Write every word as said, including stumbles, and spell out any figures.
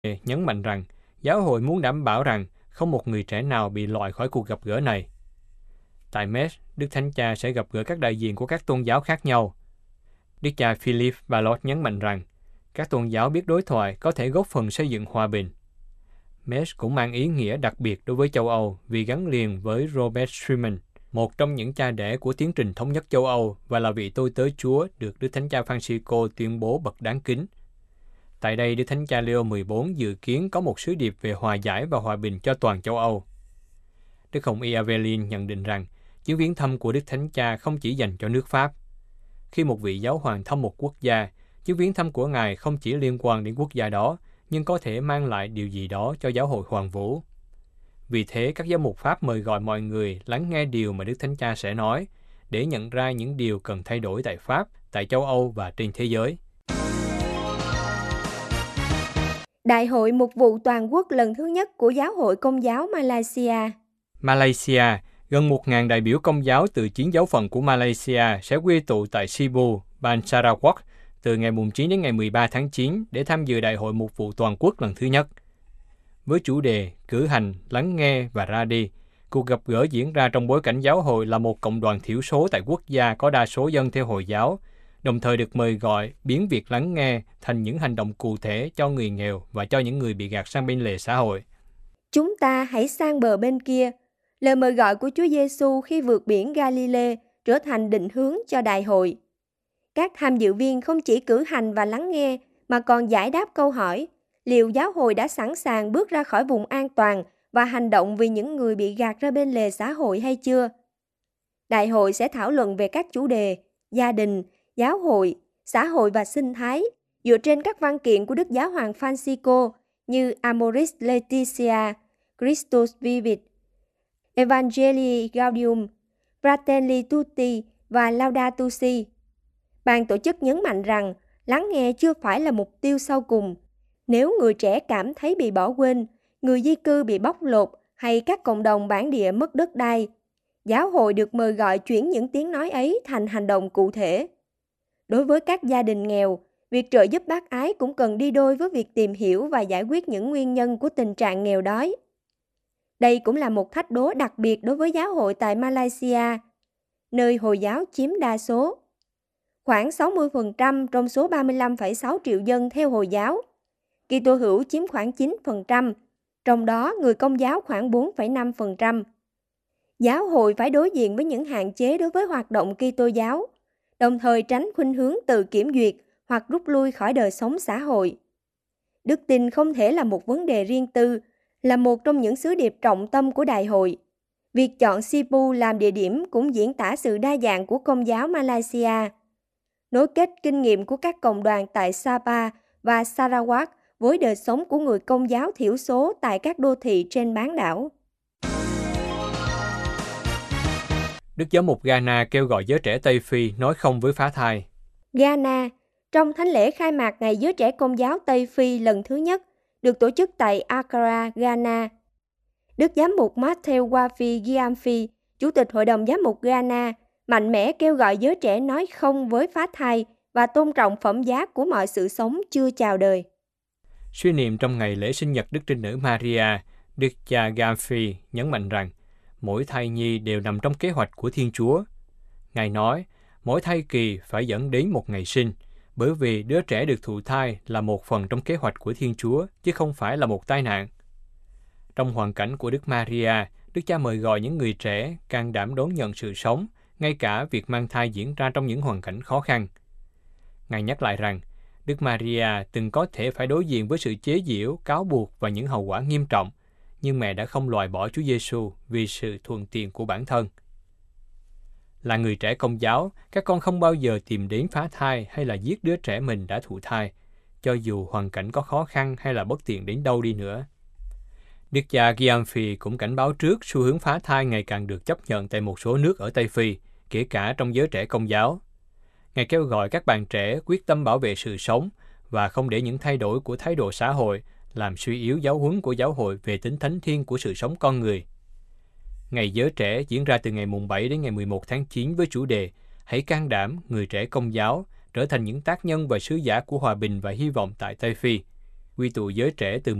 nhấn mạnh rằng giáo hội muốn đảm bảo rằng không một người trẻ nào bị loại khỏi cuộc gặp gỡ này. Tại Metz, Đức Thánh Cha sẽ gặp gỡ các đại diện của các tôn giáo khác nhau. Đức cha Philippe Ballot nhấn mạnh rằng các tôn giáo biết đối thoại có thể góp phần xây dựng hòa bình. Metz cũng mang ý nghĩa đặc biệt đối với châu Âu vì gắn liền với Robert Schuman, một trong những cha đẻ của tiến trình thống nhất châu Âu và là vị tôi tớ Chúa được Đức Thánh Cha Francisco tuyên bố bậc đáng kính. Tại đây, Đức Thánh Cha Leo mười bốn dự kiến có một sứ điệp về hòa giải và hòa bình cho toàn châu Âu. Đức Hồng Y Aveline nhận định rằng chuyến viếng thăm của Đức Thánh Cha không chỉ dành cho nước Pháp. Khi một vị giáo hoàng thăm một quốc gia, chuyến viếng thăm của Ngài không chỉ liên quan đến quốc gia đó, nhưng có thể mang lại điều gì đó cho giáo hội Hoàn Vũ. Vì thế, các giám mục Pháp mời gọi mọi người lắng nghe điều mà Đức Thánh Cha sẽ nói, để nhận ra những điều cần thay đổi tại Pháp, tại châu Âu và trên thế giới. Đại hội Mục vụ Toàn quốc lần thứ nhất của Giáo hội Công giáo Malaysia. Malaysia, gần một nghìn đại biểu Công giáo từ chín giáo phận của Malaysia sẽ quy tụ tại Sibu, bang Sarawak, từ ngày chín đến ngày mười ba tháng chín để tham dự Đại hội Mục vụ Toàn quốc lần thứ nhất. Với chủ đề cử hành, lắng nghe và ra đi, cuộc gặp gỡ diễn ra trong bối cảnh giáo hội là một cộng đoàn thiểu số tại quốc gia có đa số dân theo Hồi giáo, đồng thời được mời gọi biến việc lắng nghe thành những hành động cụ thể cho người nghèo và cho những người bị gạt sang bên lề xã hội. Chúng ta hãy sang bờ bên kia. Lời mời gọi của Chúa Giêsu khi vượt biển Galilee trở thành định hướng cho đại hội. Các tham dự viên không chỉ cử hành và lắng nghe, mà còn giải đáp câu hỏi, liệu giáo hội đã sẵn sàng bước ra khỏi vùng an toàn và hành động vì những người bị gạt ra bên lề xã hội hay chưa? Đại hội sẽ thảo luận về các chủ đề gia đình, giáo hội, xã hội và sinh thái, dựa trên các văn kiện của Đức Giáo hoàng Francisco như Amoris Laetitia, Christus Vivit, Evangelii Gaudium, Fratelli Tutti và Laudato Si. Ban tổ chức nhấn mạnh rằng lắng nghe chưa phải là mục tiêu sau cùng. Nếu người trẻ cảm thấy bị bỏ quên, người di cư bị bóc lột hay các cộng đồng bản địa mất đất đai, giáo hội được mời gọi chuyển những tiếng nói ấy thành hành động cụ thể. Đối với các gia đình nghèo, việc trợ giúp bác ái cũng cần đi đôi với việc tìm hiểu và giải quyết những nguyên nhân của tình trạng nghèo đói. Đây cũng là một thách đố đặc biệt đối với giáo hội tại Malaysia, nơi Hồi giáo chiếm đa số. Khoảng sáu mươi phần trăm trong số ba mươi lăm phẩy sáu triệu dân theo Hồi giáo. Kitô hữu chiếm khoảng chín phần trăm, trong đó người Công giáo khoảng bốn phẩy năm phần trăm. Giáo hội phải đối diện với những hạn chế đối với hoạt động Kitô giáo, đồng thời tránh khuynh hướng tự kiểm duyệt hoặc rút lui khỏi đời sống xã hội. Đức tin không thể là một vấn đề riêng tư, là một trong những sứ điệp trọng tâm của đại hội. Việc chọn Sibu làm địa điểm cũng diễn tả sự đa dạng của Công giáo Malaysia. Nối kết kinh nghiệm của các cộng đoàn tại Sabah và Sarawak với đời sống của người Công giáo thiểu số tại các đô thị trên bán đảo. Đức Giám mục Ghana kêu gọi giới trẻ Tây Phi nói không với phá thai. Ghana, trong thánh lễ khai mạc Ngày Giới Trẻ Công giáo Tây Phi lần thứ nhất, được tổ chức tại Accra, Ghana. Đức Giám mục Matthew Wafi Gyamfi, Chủ tịch Hội đồng Giám mục Ghana, mạnh mẽ kêu gọi giới trẻ nói không với phá thai và tôn trọng phẩm giá của mọi sự sống chưa chào đời. Suy niệm trong ngày lễ sinh nhật Đức Trinh Nữ Maria, Đức cha Gyamfi nhấn mạnh rằng mỗi thai nhi đều nằm trong kế hoạch của Thiên Chúa. Ngài nói, mỗi thai kỳ phải dẫn đến một ngày sinh, bởi vì đứa trẻ được thụ thai là một phần trong kế hoạch của Thiên Chúa, chứ không phải là một tai nạn. Trong hoàn cảnh của Đức Maria, Đức Cha mời gọi những người trẻ can đảm đón nhận sự sống, ngay cả việc mang thai diễn ra trong những hoàn cảnh khó khăn. Ngài nhắc lại rằng, Đức Maria từng có thể phải đối diện với sự chế giễu, cáo buộc và những hậu quả nghiêm trọng, nhưng mẹ đã không loại bỏ Chúa Giêsu vì sự thuận tiện của bản thân. Là người trẻ Công giáo, các con không bao giờ tìm đến phá thai hay là giết đứa trẻ mình đã thụ thai, cho dù hoàn cảnh có khó khăn hay là bất tiện đến đâu đi nữa. Đức cha Gyamfi cũng cảnh báo trước xu hướng phá thai ngày càng được chấp nhận tại một số nước ở Tây Phi, kể cả trong giới trẻ Công giáo. Ngài kêu gọi các bạn trẻ quyết tâm bảo vệ sự sống và không để những thay đổi của thái độ xã hội làm suy yếu giáo huấn của giáo hội về tính thánh thiêng của sự sống con người. Ngày giới trẻ diễn ra từ ngày mùng bảy đến ngày mười một tháng chín với chủ đề Hãy can đảm, người trẻ Công giáo, trở thành những tác nhân và sứ giả của hòa bình và hy vọng tại Tây Phi. quy tụ giới trẻ từ